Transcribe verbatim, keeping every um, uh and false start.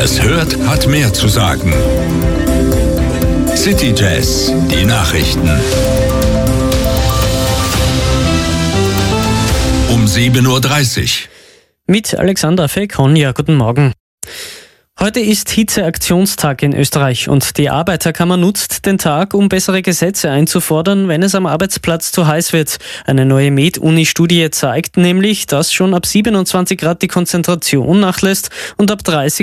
Wer es hört, hat mehr zu sagen. City Jazz, die Nachrichten. Um sieben Uhr dreißig. Mit Alexander Fekonja, guten Morgen. Heute ist Hitzeaktionstag in Österreich und die Arbeiterkammer nutzt den Tag, um bessere Gesetze einzufordern, wenn es am Arbeitsplatz zu heiß wird. Eine neue Med-Uni-Studie zeigt nämlich, dass schon ab siebenundzwanzig Grad die Konzentration nachlässt und ab dreißig